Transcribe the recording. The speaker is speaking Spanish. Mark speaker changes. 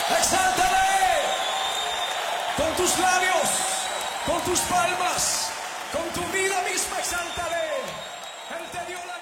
Speaker 1: ¡Exáltale! Con tus labios, con tus palmas, con tu vida misma, exáltale. Él te dio la